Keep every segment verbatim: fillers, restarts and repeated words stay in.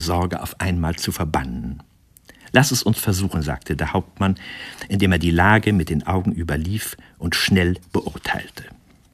Sorge auf einmal zu verbannen. »Lass es uns versuchen«, sagte der Hauptmann, indem er die Lage mit den Augen überlief und schnell beurteilte.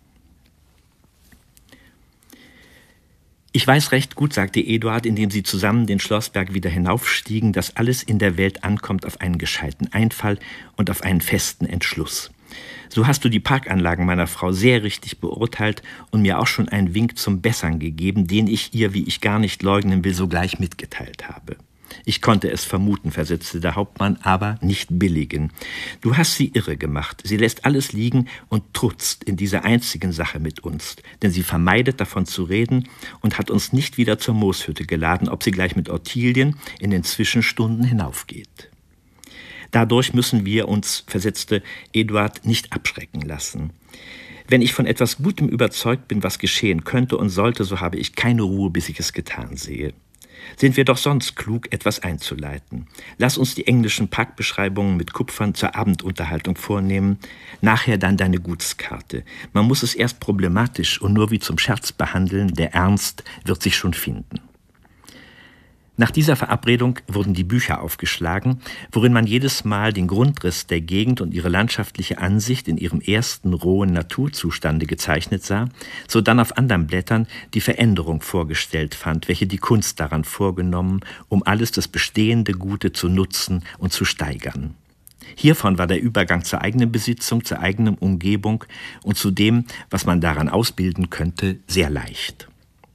»Ich weiß recht gut«, sagte Eduard, indem sie zusammen den Schlossberg wieder hinaufstiegen, »dass alles in der Welt ankommt auf einen gescheiten Einfall und auf einen festen Entschluss. So hast du die Parkanlagen meiner Frau sehr richtig beurteilt und mir auch schon einen Wink zum Bessern gegeben, den ich ihr, wie ich gar nicht leugnen will, sogleich mitgeteilt habe.« »Ich konnte es vermuten«, versetzte der Hauptmann, »aber nicht billigen. Du hast sie irre gemacht. Sie lässt alles liegen und trutzt in dieser einzigen Sache mit uns, denn sie vermeidet, davon zu reden und hat uns nicht wieder zur Mooshütte geladen, ob sie gleich mit Ottilien in den Zwischenstunden hinaufgeht. Dadurch müssen wir uns«, versetzte Eduard, »nicht abschrecken lassen. Wenn ich von etwas Gutem überzeugt bin, was geschehen könnte und sollte, so habe ich keine Ruhe, bis ich es getan sehe. Sind wir doch sonst klug, etwas einzuleiten. Lass uns die englischen Parkbeschreibungen mit Kupfern zur Abendunterhaltung vornehmen, nachher dann deine Gutskarte. Man muss es erst problematisch und nur wie zum Scherz behandeln, der Ernst wird sich schon finden.« Nach dieser Verabredung wurden die Bücher aufgeschlagen, worin man jedes Mal den Grundriss der Gegend und ihre landschaftliche Ansicht in ihrem ersten rohen Naturzustande gezeichnet sah, sodann auf anderen Blättern die Veränderung vorgestellt fand, welche die Kunst daran vorgenommen, um alles das bestehende Gute zu nutzen und zu steigern. Hiervon war der Übergang zur eigenen Besitzung, zur eigenen Umgebung und zu dem, was man daran ausbilden könnte, sehr leicht.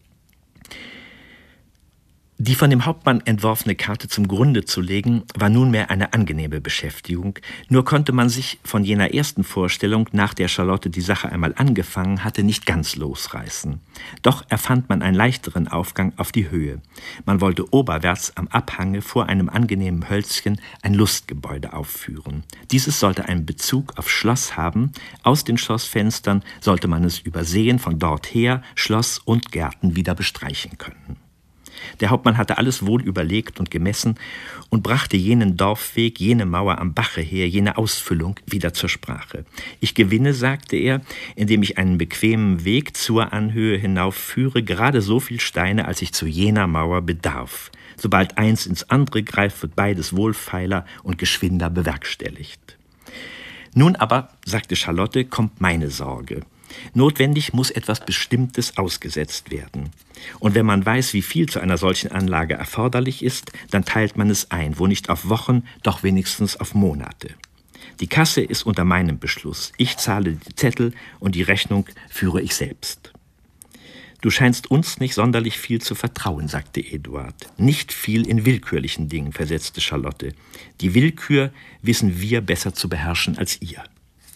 Die von dem Hauptmann entworfene Karte zum Grunde zu legen, war nunmehr eine angenehme Beschäftigung, nur konnte man sich von jener ersten Vorstellung, nach der Charlotte die Sache einmal angefangen hatte, nicht ganz losreißen. Doch erfand man einen leichteren Aufgang auf die Höhe. Man wollte oberwärts am Abhange vor einem angenehmen Hölzchen ein Lustgebäude aufführen. Dieses sollte einen Bezug auf Schloss haben, aus den Schlossfenstern sollte man es übersehen, von dort her Schloss und Gärten wieder bestreichen können. Der Hauptmann hatte alles wohl überlegt und gemessen und brachte jenen Dorfweg, jene Mauer am Bache her, jene Ausfüllung wieder zur Sprache. »Ich gewinne«, sagte er, »indem ich einen bequemen Weg zur Anhöhe hinaufführe, gerade so viel Steine, als ich zu jener Mauer bedarf. Sobald eins ins andere greift, wird beides wohlfeiler und geschwinder bewerkstelligt.« »Nun aber«, sagte Charlotte, »kommt meine Sorge. Notwendig muss etwas Bestimmtes ausgesetzt werden. Und wenn man weiß, wie viel zu einer solchen Anlage erforderlich ist, dann teilt man es ein, wo nicht auf Wochen, doch wenigstens auf Monate. Die Kasse ist unter meinem Beschluss. Ich zahle die Zettel und die Rechnung führe ich selbst.« »Du scheinst uns nicht sonderlich viel zu vertrauen«, sagte Eduard. »Nicht viel in willkürlichen Dingen«, versetzte Charlotte. »Die Willkür wissen wir besser zu beherrschen als ihr.«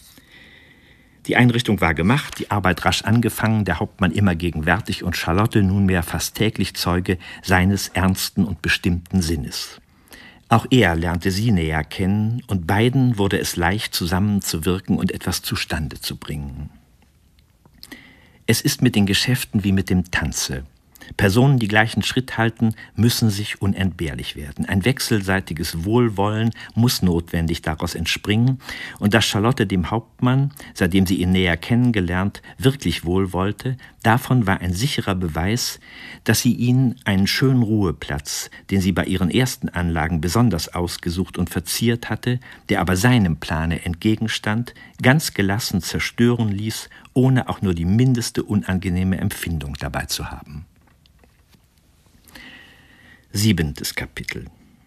Die Einrichtung war gemacht, die Arbeit rasch angefangen, der Hauptmann immer gegenwärtig und Charlotte nunmehr fast täglich Zeuge seines ernsten und bestimmten Sinnes. Auch er lernte sie näher kennen, und beiden wurde es leicht, zusammenzuwirken und etwas zustande zu bringen. Es ist mit den Geschäften wie mit dem Tanze. Personen, die gleichen Schritt halten, müssen sich unentbehrlich werden. Ein wechselseitiges Wohlwollen muss notwendig daraus entspringen, und dass Charlotte dem Hauptmann, seitdem sie ihn näher kennengelernt, wirklich wohlwollte, davon war ein sicherer Beweis, dass sie ihn einen schönen Ruheplatz, den sie bei ihren ersten Anlagen besonders ausgesucht und verziert hatte, der aber seinem Plane entgegenstand, ganz gelassen zerstören ließ, ohne auch nur die mindeste unangenehme Empfindung dabei zu haben. Siebentes Kapitel.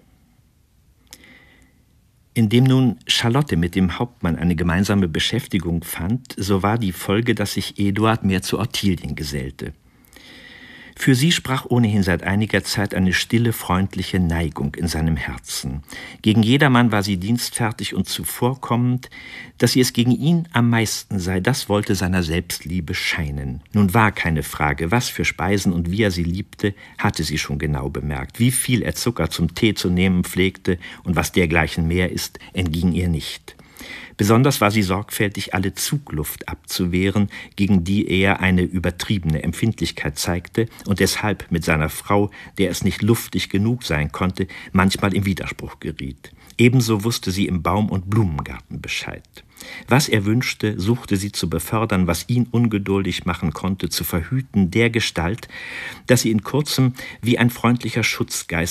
Indem nun Charlotte mit dem Hauptmann eine gemeinsame Beschäftigung fand, so war die Folge, dass sich Eduard mehr zu Ottilien gesellte. Für sie sprach ohnehin seit einiger Zeit eine stille, freundliche Neigung in seinem Herzen. Gegen jedermann war sie dienstfertig und zuvorkommend. Dass sie es gegen ihn am meisten sei, das wollte seiner Selbstliebe scheinen. Nun war keine Frage, was für Speisen und wie er sie liebte, hatte sie schon genau bemerkt. Wie viel er Zucker zum Tee zu nehmen pflegte und was dergleichen mehr ist, entging ihr nicht. Besonders war sie sorgfältig, alle Zugluft abzuwehren, gegen die er eine übertriebene Empfindlichkeit zeigte und deshalb mit seiner Frau, der es nicht luftig genug sein konnte, manchmal in Widerspruch geriet. Ebenso wusste sie im Baum- und Blumengarten Bescheid. Was er wünschte, suchte sie zu befördern, was ihn ungeduldig machen konnte, zu verhüten dergestalt, dass sie in kurzem wie ein freundlicher Schutzgeist